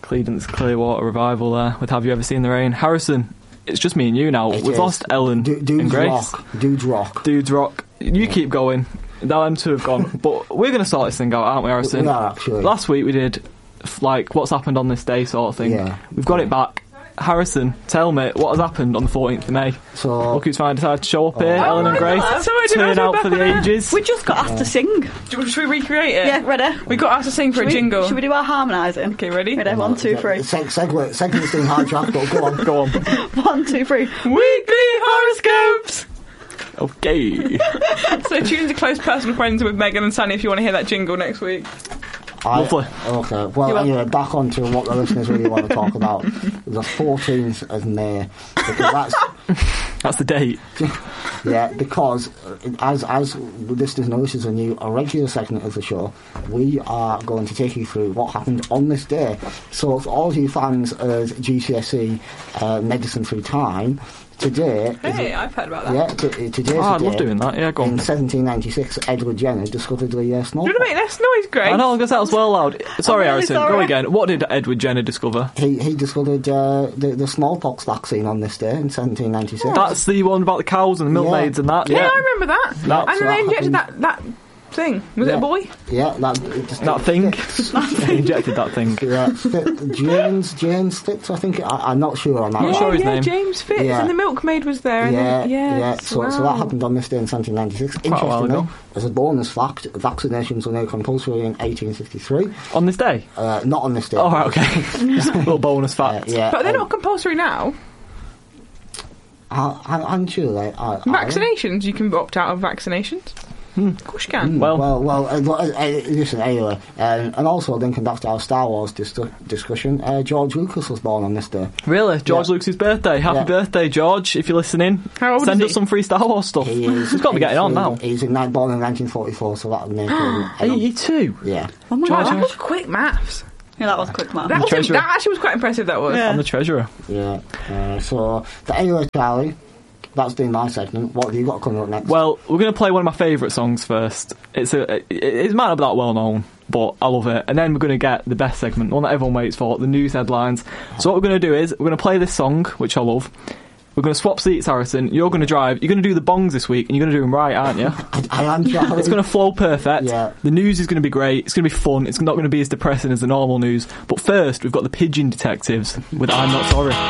Cleedence Clearwater Revival there with Have You Ever Seen the Rain. Harrison, it's just me and you now. We've lost Ellen and Grace. Dudes rock. You keep going. Them two have gone. But we're going to sort this thing out, aren't we, Harrison? We are, actually. Last week we did, what's happened on this day sort of thing. Yeah. We've got it back. Harrison, tell me what has happened on the 14th of May. So, look who's finally decided to show up here. Ellen and Grace. Turn out for the ages. We just got asked to sing. Should we recreate it? Yeah, ready? We got asked to sing for a jingle. Should we do our harmonising? Okay, ready? Ready, 1, 2, 3. Second thing hijack, but go on. 1, 2, 3. Weekly horoscopes! Okay. So tune into Close Personal Friends with Megan and Sandy if you want to hear that jingle next week. Lovely. Okay, well, anyway, back on to what the listeners really want to talk about. The 14th of May, because that's the date. Yeah, because as listeners know, this is a regular segment of the show. We are going to take you through what happened on this day. So, for all you fans of GCSE Medicine Through Time, today... Hey, I've heard about that. Yeah, today's I love doing that. Yeah, go on. In 1796, Edward Jenner discovered the smallpox. Do you want to make less noise, Grace? I know, I'm going to say that was well loud. Sorry, really Harrison, sorry. go again. What did Edward Jenner discover? He discovered the smallpox vaccine on this day in 1796. That's the one about the cows and the milkmaids and that. Yeah, I remember that. And then they injected that thing. Was it a boy? Yeah, that thing. He injected that thing. Yeah, James Fitz, I think. I'm not sure on that. I'm not sure his name. James Fitz, and the milkmaid was there. So that happened on this day in 1796. Quite a while ago. As a bonus fact, vaccinations were now compulsory in 1853. On this day? Not on this day. Oh, right, okay. Just a little bonus fact. But they're not compulsory now. I'm sure they are. Vaccinations, you can opt out of vaccinations. Of course you can. Well, listen, anyway, and also linking back to our Star Wars discussion, George Lucas was born on this day. Really? George Lucas's birthday. Happy birthday, George, if you're listening. How old Send is us some free Star Wars stuff. He's got to be getting on now. He's born in 1944, so that would make him... 82? Yeah. Oh my God, God. that was quick maths. Yeah, that was quick math. That actually was quite impressive, that was. Yeah. I'm the treasurer. Yeah. Anyway, Charlie... That's been my segment. What have you got coming up next? Well, we're going to play one of my favourite songs first. It might not be that well known, but I love it. And then we're going to get the best segment, the one that everyone waits for, the news headlines. So what we're going to do is, we're going to play this song, which I love. We're going to swap seats, Harrison. You're going to drive. You're going to do the bongs this week, and you're going to do them right, aren't you? I am, Charlie. It's going to flow perfect. Yeah. The news is going to be great. It's going to be fun. It's not going to be as depressing as the normal news. But first, we've got the Pigeon Detectives with I'm Not Sorry.